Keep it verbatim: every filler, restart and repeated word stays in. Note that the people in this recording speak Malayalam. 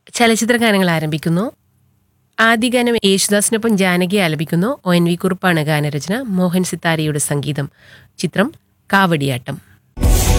ചലച്ചിത്ര ഗാനങ്ങൾ ആരംഭിക്കുന്നു. ആദ്യ ഗാനം യേശുദാസിനൊപ്പം ജാനകി ആലപിക്കുന്നു. ഒ എൻ വി കുറുപ്പാണ് ഗാനരചന. മോഹൻ സിത്താരയുടെ സംഗീതം. ചിത്രം കാവടിയാട്ടം.